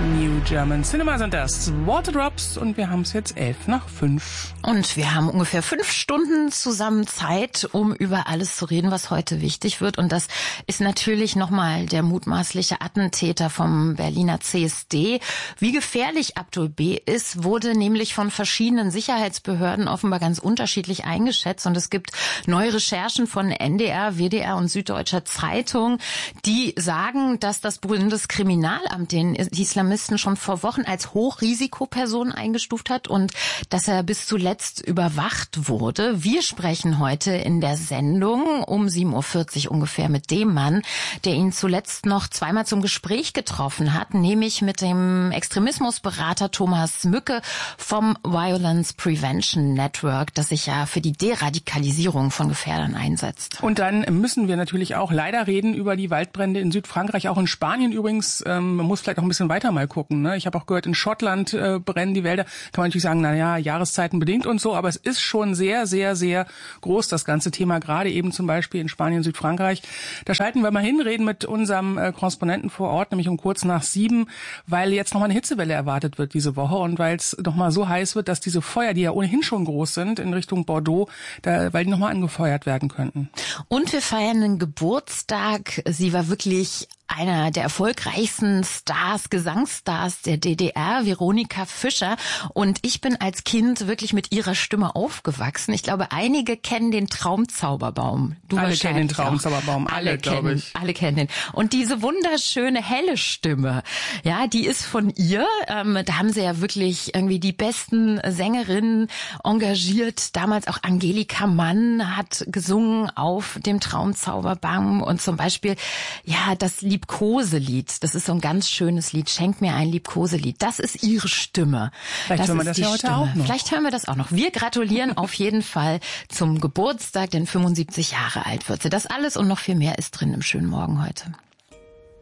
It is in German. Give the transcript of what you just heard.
New German Cinema sind das. Waterdrops und wir haben es jetzt 5:11. Und wir haben ungefähr 5 Stunden zusammen Zeit, um über alles zu reden, was heute wichtig wird. Und das ist natürlich nochmal der mutmaßliche Attentäter vom Berliner CSD. Wie gefährlich Abdul B. ist, wurde nämlich von verschiedenen Sicherheitsbehörden offenbar ganz unterschiedlich eingeschätzt. Und es gibt neue Recherchen von NDR, WDR und Süddeutscher Zeitung, die sagen, dass das Bundeskriminalamt den Islamisten schon vor Wochen als Hochrisikoperson eingestuft hat und dass er bis zuletzt überwacht wurde. Wir sprechen heute in der Sendung um 7:40 Uhr ungefähr mit dem Mann, der ihn zuletzt noch zweimal zum Gespräch getroffen hat, nämlich mit dem Extremismusberater Thomas Mücke vom Violence Prevention Network, das sich ja für die Deradikalisierung von Gefährdern einsetzt. Und dann müssen wir natürlich auch leider reden über die Waldbrände in Südfrankreich, auch in Spanien übrigens. Man muss vielleicht auch ein bisschen weiter mal gucken. Ne? Ich habe auch gehört, in Schottland brennen die Wälder. Kann man natürlich sagen, Jahreszeiten bedingt und so, aber es ist schon sehr, sehr, sehr groß, das ganze Thema, gerade eben zum Beispiel in Spanien, Südfrankreich. Da schalten wir mal hin, reden mit unserem Korrespondenten vor Ort, nämlich um kurz nach 7, weil jetzt nochmal eine Hitzewelle erwartet wird diese Woche und weil es nochmal so heiß wird, dass diese Feuer, die ja ohnehin schon groß sind, in Richtung Bordeaux, weil die nochmal angefeuert werden könnten. Und wir feiern einen Geburtstag. Sie war wirklich einer der erfolgreichsten Gesangsstars der DDR, Veronika Fischer. Und ich bin als Kind wirklich mit ihrer Stimme aufgewachsen. Ich glaube, einige kennen den Traumzauberbaum. Alle kennen den Traumzauberbaum, alle glaube ich. Alle kennen den. Und diese wunderschöne, helle Stimme, ja, die ist von ihr. Da haben sie ja wirklich irgendwie die besten Sängerinnen engagiert. Damals auch Angelika Mann hat gesungen auf dem Traumzauberbaum. Und zum Beispiel, ja, das Liebkoselied, das ist so ein ganz schönes Lied, Schenk mir ein Liebkoselied, das ist ihre Stimme. Vielleicht hören wir das ja heute auch noch. Vielleicht hören wir das auch noch. Wir gratulieren auf jeden Fall zum Geburtstag, denn 75 Jahre alt wird sie. Das alles und noch viel mehr ist drin im schönen Morgen heute.